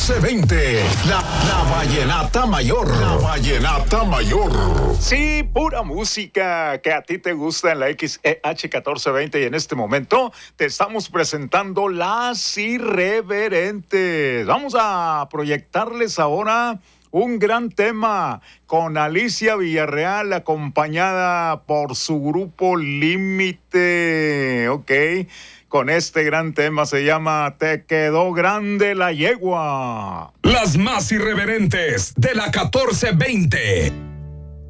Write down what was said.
1420. La Vallenata Mayor. La Vallenata Mayor. Sí, pura música que a ti te gusta en la XEH 1420 y en este momento te estamos presentando Las Irreverentes. Vamos a proyectarles ahora un gran tema con Alicia Villarreal acompañada por su grupo Límite. Ok, con este gran tema se llama Te quedó grande la yegua. Las más irreverentes de la 1420.